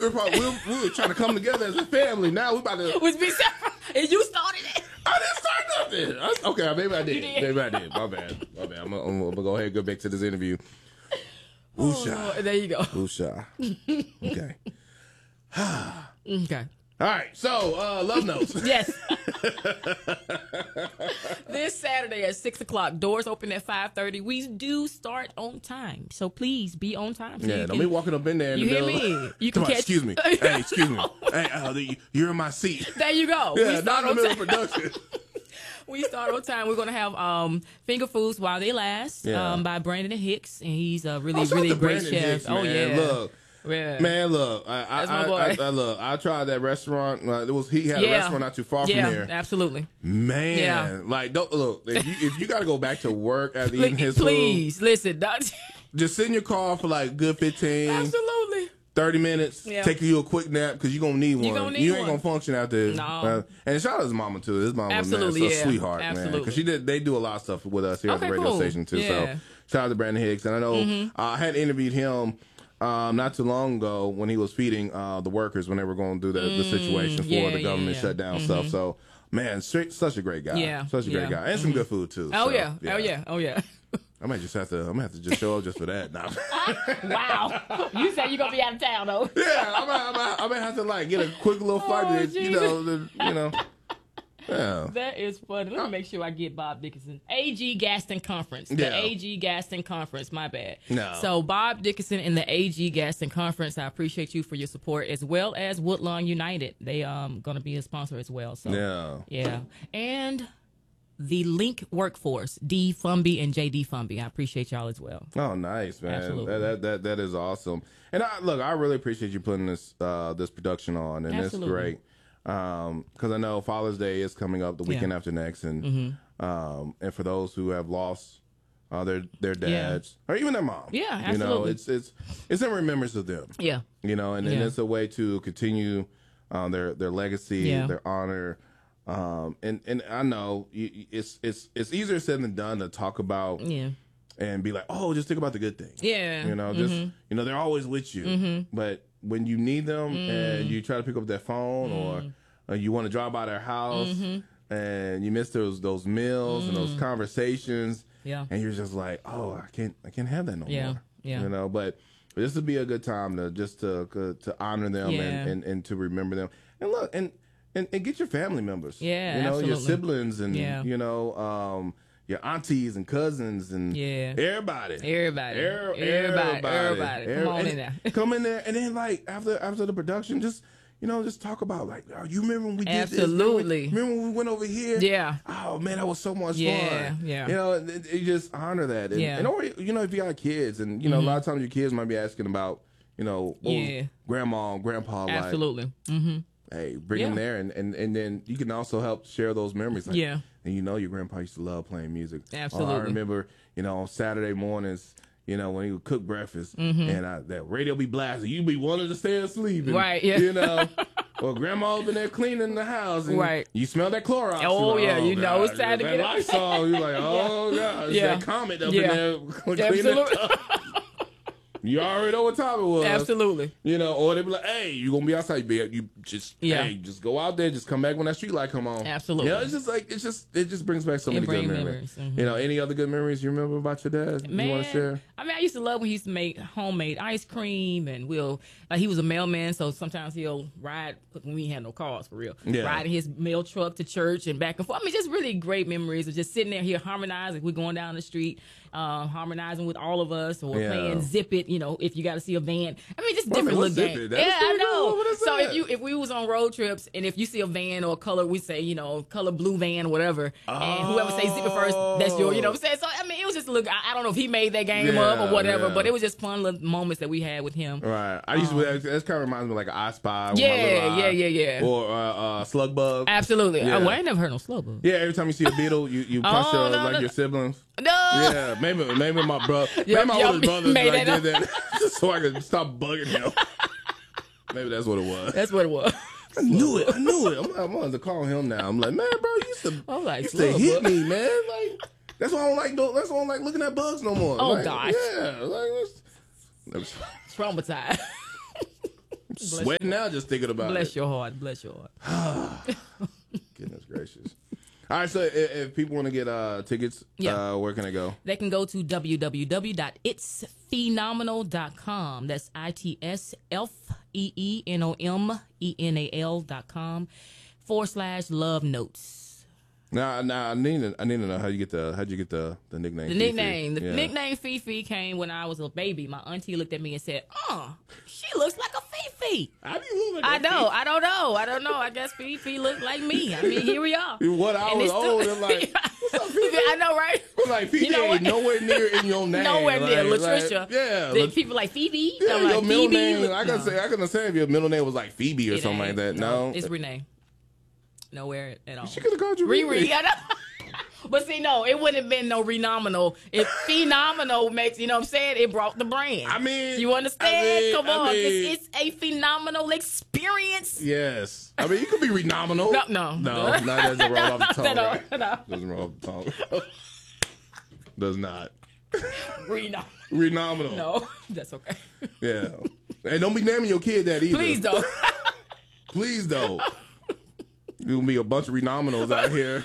we were trying to come together as a family. Now we about to. Was be separate, and you started it. I didn't start nothing. Okay, maybe I did. Maybe I did. My bad. I'm gonna go ahead and go back to this interview. Woosha. Oh, there you go. Woosha. Okay. Okay. All right. So, love notes. Yes. This Saturday at 6:00. Doors open at 5:30. We do start on time, so please be on time. So Don't be walking up in there. In you the hear middle. me? You can catch. Excuse me. Hey, excuse me. Hey, you're in my seat. There you go. Yeah, not in the middle of production. We start on time. We're going to have Finger Foods While They Last by Brandon Hicks. And he's a really great Brandon chef. Hicks, oh, man. yeah. Look. Yeah. Man, look. That's my boy. I tried that restaurant. He had a restaurant not too far from here. Yeah, absolutely. Man. Like, don't look. If you got to go back to work after eating his please, listen. just sit in your car for like a good 15. Absolutely. 30 minutes, take you a quick nap because you're going to need one. You ain't going to function out there. No. And shout out to his mama, too. His mama, absolutely, man, is a sweetheart, absolutely. man. Because they do a lot of stuff with us here at the radio station, too. Yeah. So shout out to Brandon Hicks. And I know I had interviewed him not too long ago when he was feeding the workers when they were going to do the situation for the government shutdown stuff. So, man, such a great guy. Yeah. Such a great guy. And some good food, too. Oh, so, yeah. Oh, yeah. I might just have to just show up just for that. Nah. Wow. You said you're going to be out of town, though. Yeah, I might have to like get a quick little flight. Yeah. That is funny. Let me make sure I get Bob Dickinson. A.G. Gaston Conference. The A.G. Gaston Conference. My bad. No. So Bob Dickinson and the A.G. Gaston Conference, I appreciate you for your support, as well as Woodlawn United. They going to be a sponsor as well. So yeah. And the Link Workforce, D. Fumby and J.D. Fumby. I appreciate y'all as well. Oh, nice, man. Absolutely. That is awesome. And I really appreciate you putting this production on, and Absolutely. it's great. Because I know Father's Day is coming up the weekend after next, and for those who have lost their dads or even their mom, absolutely. it's in remembrance of them. Yeah, and it's a way to continue their legacy, their honor. And I know it's easier said than done to talk about and be like, oh, just think about the good things. Yeah, just they're always with you, but when you need them and you try to pick up that phone or you want to drive by their house and you miss those meals and those conversations, and you're just like, oh, I can't have that no more. But this would be a good time to honor them and to remember them, and look and get your family members, absolutely. your siblings and your aunties and cousins and everybody. Come on in there. Come in there, and then like after the production, just talk about like, oh, you remember when we did Absolutely. this? Remember when we went over here? Yeah. Oh man, that was so much fun. Yeah. You just honor that. And, or if you got kids, and a lot of times your kids might be asking about, what was grandma and grandpa like. Absolutely. Hey, bring them there, and then you can also help share those memories. Like, and your grandpa used to love playing music. Absolutely. I remember, on Saturday mornings, when he would cook breakfast, and that radio be blasting, you be wanting to stay asleep. And, right, yeah. Or grandma's been there cleaning the house, and you smell that Clorox. Oh, yeah, it's time to get it. Lysol, you're like, oh, God, it's that Comet up in there cleaning it up. You already know what time it was. Absolutely. Or they be like, hey, you going to be outside. You just, just go out there. Just come back when that street light come on. Absolutely. It just brings back so many good memories. Any other good memories you remember about your dad you want to share? I used to love when he used to make homemade ice cream, and he was a mailman, so sometimes he'll ride, when we had no cars for real, riding his mail truck to church and back and forth. Just really great memories of just sitting there here harmonizing. We're going down the street, harmonizing with all of us, or playing Zip It, if you got to see a van. Just different little games. Yeah, I know. So if we was on road trips, and if you see a van or a color, we say, color blue van or whatever, and whoever says Zip It first, that's your, what I'm saying? So, it was just I don't know if he made that game up or whatever, but it was just fun little moments that we had with him. Right. I used to, that kind of reminds me of like I Spy. Yeah. Or Slug Bug. Absolutely. Yeah. I ain't never heard no Slug Bug. Yeah, every time you see a beetle, you punch your siblings. No. Yeah, maybe my brother. Maybe my oldest brother did that just so I could stop bugging him. Maybe that's what it was. That's what it was. I knew it. I'm going to call him now. I'm like, man, bro, you used to hit me, man. Like, that's why I don't like. That's why I don't like looking at bugs no more. Oh, like, gosh. Yeah, traumatized. sweating now just thinking about Bless it. your heart. Bless your heart. Goodness gracious. All right, so if people want to get tickets, where can they go? They can go to www.itsphenomenal.com. That's itsphenomenal.com/love notes. Now, I need to know how'd you get the nickname? The nickname, nickname Fifi came when I was a baby. My auntie looked at me and said, she looks like a Fifi. How do you look like I know. I don't know. I guess Fifi looked like me. I mean, here we are. What I was old and like, what's up, Fifi? I know, right? I'm like, Fifi ain't nowhere near in your name. Nowhere near. Latricia. People like Phoebe. Yeah, I'm your like, middle Phoebe. name. I can understand if your middle name was like Phoebe or something like that. No. It's Renee. Nowhere at all. She could have called you Riri. I know. But see, no, it wouldn't have been no Renominal. If Phenomenal makes, you know what I'm saying, it brought the brand. I mean, you understand? Come on, mean, it's a phenomenal experience. Yes. I mean, you could be Renominal. No, that doesn't roll off the tongue. No. Doesn't roll off the tongue. Does not. Renominal. No, that's okay. Yeah. And don't be naming your kid that either. Please don't. Please don't. There's gonna be a bunch of Renominals out here.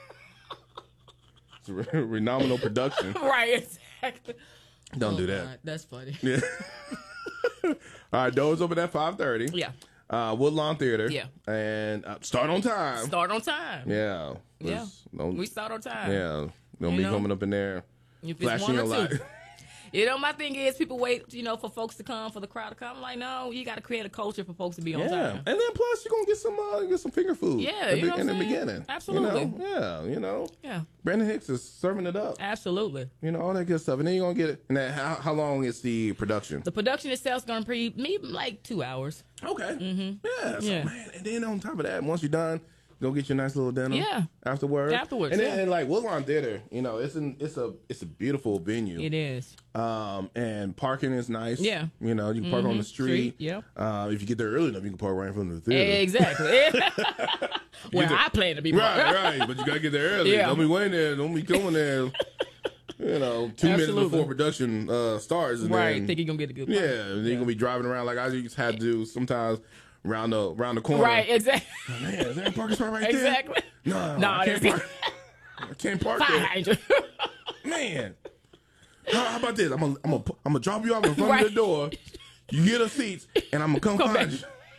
It's Renominal production. Right, exactly. Don't do that. God, that's funny. Yeah. All right, doors open at 5:30. Yeah. Woodlawn Theater. Yeah. And start on time. Yeah. Yeah. We start on time. Yeah. Don't be coming up in there flashing your light. You know, my thing is people wait, for folks to come, for the crowd to come. I'm like, no, you got to create a culture for folks to be on time. And then plus you're going to get some finger food. Yeah, in the beginning. Absolutely. Yeah. Brandon Hicks is serving it up. Absolutely. All that good stuff. And then you're going to get it. And then how long is the production? The production itself is going to be maybe like 2 hours. Okay. Mm-hmm. Yeah. So, man, and then on top of that, once you're done, go get your nice little dinner. Yeah. Afterwards. And then and like Woodlawn Theater, it's a beautiful venue. It is. And parking is nice. Yeah. You can park on the street. Yeah. If you get there early enough, you can park right in front of the theater. Exactly. Where I plan to be parked. Right. But you gotta get there early. Yeah. Don't be waiting there. Don't be coming there. 2 minutes before production starts. And right. Think you're gonna get a good park. Yeah. And then you're gonna be driving around like I used to have to do sometimes. Around the corner. Right, exactly. Oh, man, is there a parking spot right exactly. there? No, I can't park. I can't park there. Man. How about this? I'm gonna drop you off in front of the door. You get a seat, and I'm gonna come find you.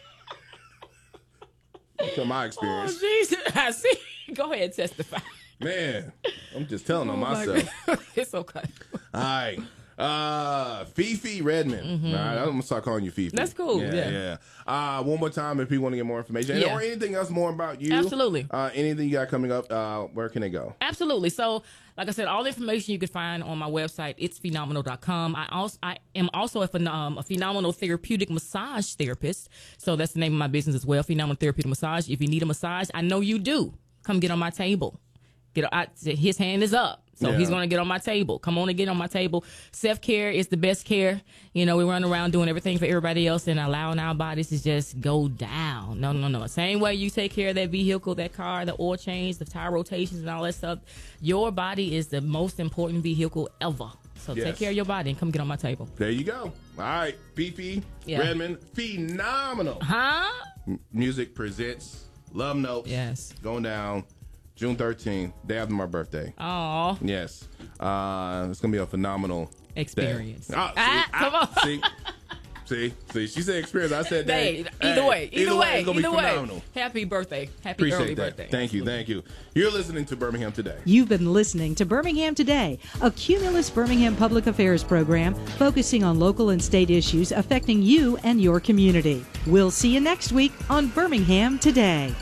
That's my experience. Oh, Jesus. I see. Go ahead, testify. Man, I'm just telling on myself. It's okay. All right. Fifi Redmond. Mm-hmm. All right, I'm gonna start calling you Fifi. That's cool. Yeah. One more time, if people want to get more information or anything else more about you. Absolutely. Anything you got coming up, where can they go? Absolutely. So, like I said, all the information you can find on my website, itsphenomenal.com. I am also a phenomenal therapeutic massage therapist. So that's the name of my business as well, Phenomenal Therapeutic Massage. If you need a massage, I know you do. Come get on my table. His hand is up. So he's going to get on my table. Come on and get on my table. Self-care is the best care. We run around doing everything for everybody else and allowing our bodies to just go down. No. Same way you take care of that vehicle, that car, the oil change, the tire rotations and all that stuff. Your body is the most important vehicle ever. So take care of your body and come get on my table. There you go. All right. Fifi Redmond, phenomenal. Music presents Love Notes. Yes. Going down June 13th, day after my birthday. Oh. Yes. It's going to be a phenomenal experience. Come on. See, she said experience. I said day. Either way. It's going to be phenomenal. Happy birthday. Appreciate early that. birthday. Thank you. You're listening to Birmingham Today. You've been listening to Birmingham Today, a Cumulus Birmingham public affairs program focusing on local and state issues affecting you and your community. We'll see you next week on Birmingham Today.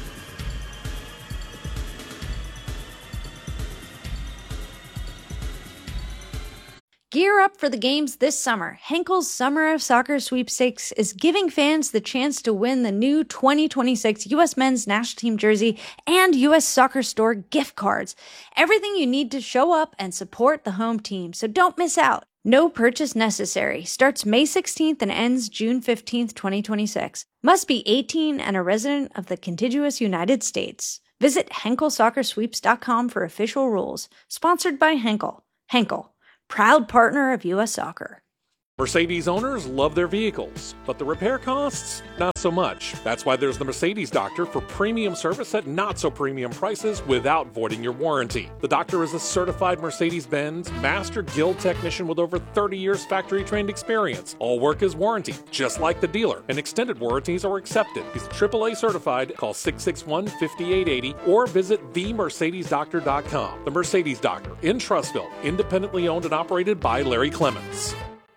Gear up for the games this summer. Henkel's Summer of Soccer Sweepstakes is giving fans the chance to win the new 2026 U.S. Men's National Team jersey and U.S. Soccer Store gift cards. Everything you need to show up and support the home team, so don't miss out. No purchase necessary. Starts May 16th and ends June 15th, 2026. Must be 18 and a resident of the contiguous United States. Visit HenkelSoccerSweeps.com for official rules. Sponsored by Henkel. Henkel, proud partner of U.S. Soccer. Mercedes owners love their vehicles, but the repair costs, not so much. That's why there's the Mercedes Doctor for premium service at not so premium prices without voiding your warranty. The Doctor is a certified Mercedes-Benz Master Guild technician with over 30 years factory-trained experience. All work is warranty, just like the dealer, and extended warranties are accepted. He's AAA certified. Call 661-5880 or visit themercedesdoctor.com. The Mercedes Doctor in Trussville, independently owned and operated by Larry Clements.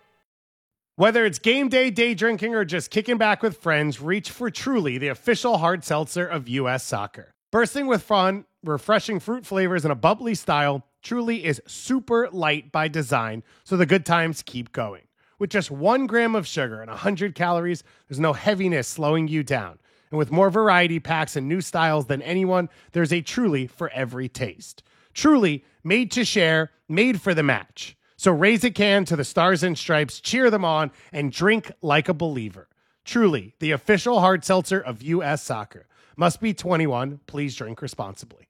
Whether it's game day, day drinking, or just kicking back with friends, reach for Truly, the official hard seltzer of U.S. Soccer. Bursting with fun, refreshing fruit flavors, and a bubbly style, Truly is super light by design, so the good times keep going. With just 1 gram of sugar and 100 calories, there's no heaviness slowing you down. And with more variety packs and new styles than anyone, there's a Truly for every taste. Truly, made to share, made for the match. So raise a can to the Stars and Stripes, cheer them on, and drink like a believer. Truly, the official hard seltzer of U.S. Soccer. Must be 21. Please drink responsibly.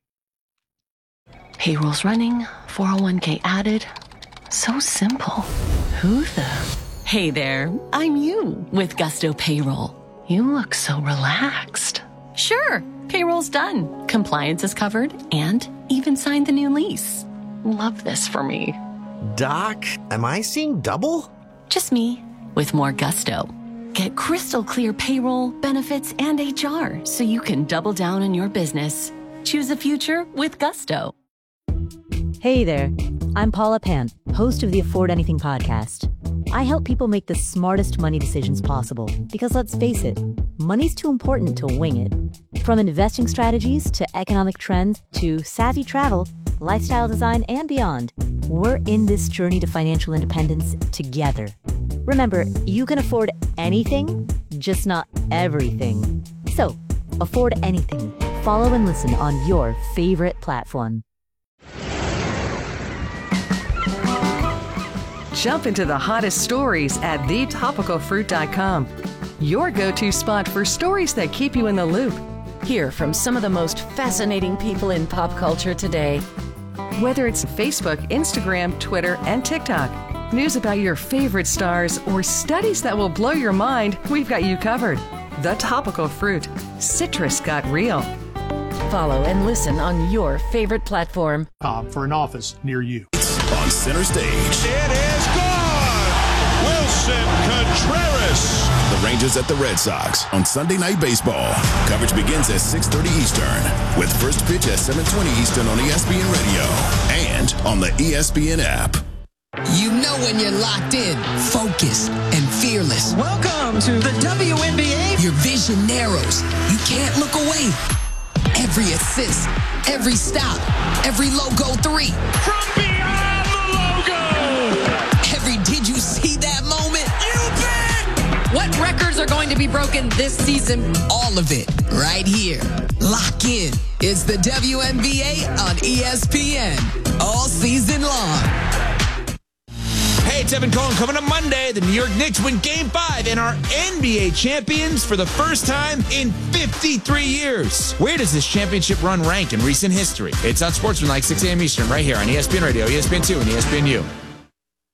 Payroll's running, 401k added. So simple. Who the? Hey there, I'm you with Gusto Payroll. You look so relaxed. Sure, payroll's done. Compliance is covered and even signed the new lease. Love this for me. Doc, am I seeing double? Just me, with more gusto. Get crystal clear payroll, benefits, and HR so you can double down on your business. Choose a future with Gusto. Hey there, I'm Paula Pant, host of the Afford Anything podcast. I help people make the smartest money decisions possible because let's face it, money's too important to wing it. From investing strategies to economic trends to savvy travel, lifestyle design, and beyond, we're in this journey to financial independence together. Remember, you can afford anything, just not everything. So, afford anything. Follow and listen on your favorite platform. Jump into the hottest stories at thetopicalfruit.com. Your go-to spot for stories that keep you in the loop. Hear from some of the most fascinating people in pop culture today. Whether it's Facebook, Instagram, Twitter, and TikTok, news about your favorite stars, or studies that will blow your mind, we've got you covered. The Topical Fruit. Citrus got real. Follow and listen on your favorite platform. For an office near you. On center stage. It is gone! Wilson Contreras! The Rangers at the Red Sox on Sunday Night Baseball. Coverage begins at 6:30 Eastern with first pitch at 7:20 Eastern on ESPN Radio and on the ESPN app. You know when you're locked in, focused, and fearless. Welcome to the WNBA. Your vision narrows. You can't look away. Every assist, every stop, every logo 3. From beyond the logo! Every did you see that moment? You bet! What records are going to be broken this season? All of it, right here. Lock in. It's the WNBA on ESPN. All season long. Hey, it's Evan Cohen. Coming up Monday, the New York Knicks win Game 5 and are NBA champions for the first time in 53 years. Where does this championship run rank in recent history? It's on Sportsman like 6 a.m. Eastern right here on ESPN Radio, ESPN2, and ESPNU.